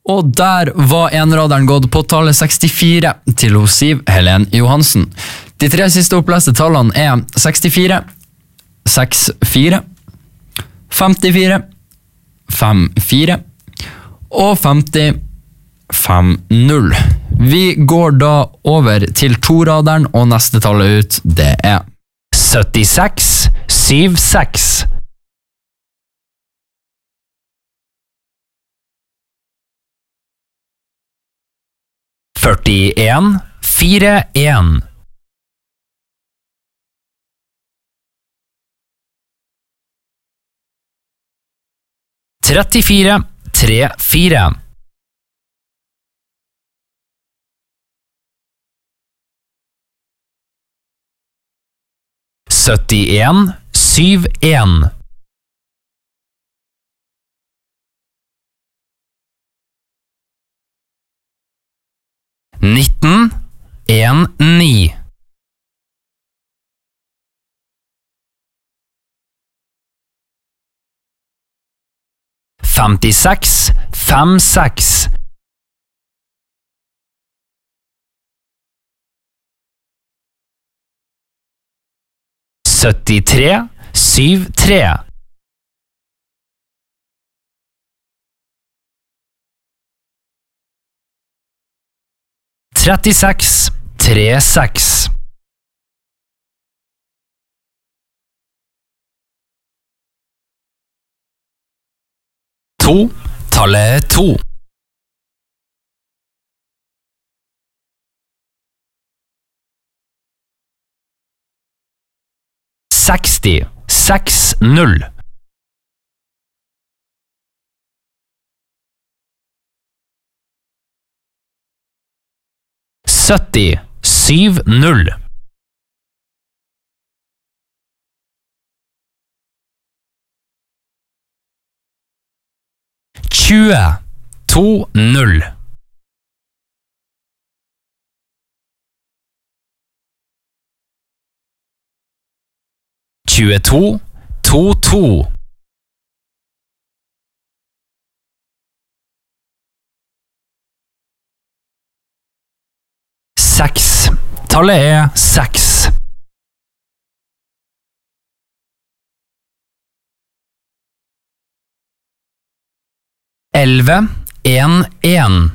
Og der var enraderen gått på tallet 64 til hos Siv Helen Johansen. De 3 siste oppleste tallene er 64, 64, 54, 54 og 50, 50. Vi går da over til toraderen, og neste tallet ut, det er 76, 76. 41, 41. 34, 34. 71, 71. 19, 1, 9. 56, 56. 73, 73. 36, 36. 2, tallet 2. 60, 60. 70, 70. 20, 20. 22, 22. 6, tallet er 6. 11, 1, 1.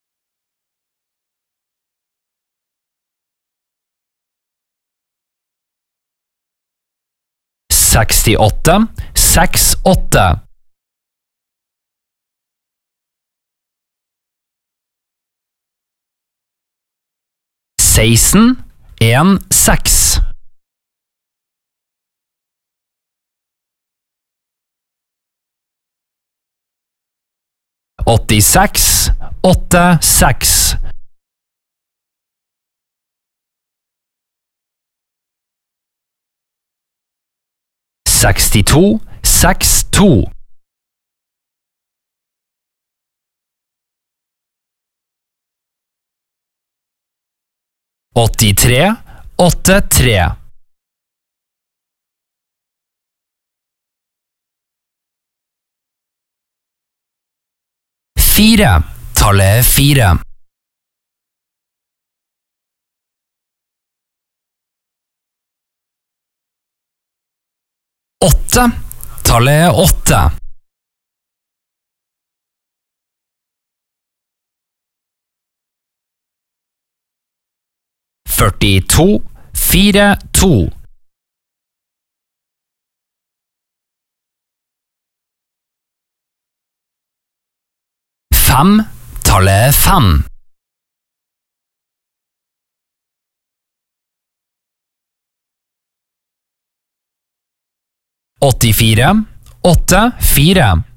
68, 68. 16, 1, 6. 86, 8, 6. 62, 62. 83, 83. 4, tallet 4. 8, tallet 8. 42, 42. 5, tallet 5. 84, 84.